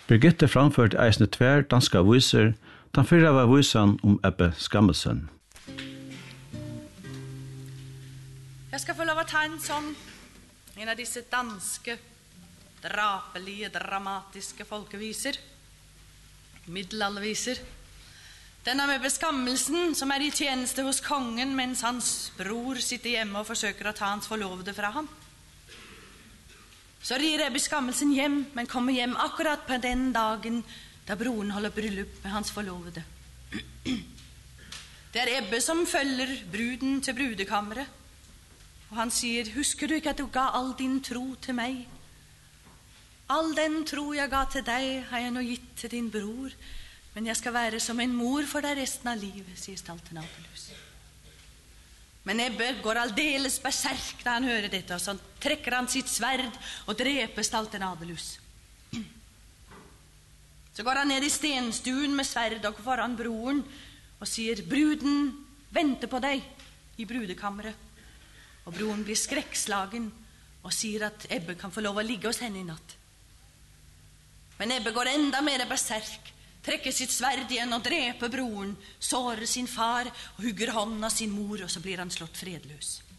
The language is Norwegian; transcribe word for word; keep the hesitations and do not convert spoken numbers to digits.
Birgitte framførte eisne tver danska viser, den fyrre var visan om Ebbe Skammelsen. Jeg skal få lov å ta en sånn, en av disse danske, drapelige, dramatiske folkeviser, middelalderviser. Den er med beskammelsen som er i tjeneste hos kongen, mens hans bror sitter hjemme og forsøker å ta hans forlovede fra ham. Så rir Ebbe Skammelsen hjem, men kommer hjem akkurat på den dagen da broren holder bryllup med hans forlovede. Det er Ebbe som følger bruden til brudekammeret, og han sier, husker du ikke at du ga all din tro til meg? All den tro jeg ga til deg har jeg nå gitt til din bror, men jeg skal være som en mor for deg resten av livet, sier Stalten Adelhus. Men Ebbe går aldeles berserk da han hører dette, og så trekker han sitt sverd og dreper Stalten Adelhus. Så går han ned i stenstuen med sverd og foran broren og sier, bruden venter på deg i brudekammeret. Og broren blir skrekkslagen og sier at Ebbe kan få lov å ligge hos henne i natt. Men Ebbe går enda mer berserk, trekker sitt sverd igjen og dreper broren, sårer sin far og hugger hånden av sin mor, og så blir han slått fredløs.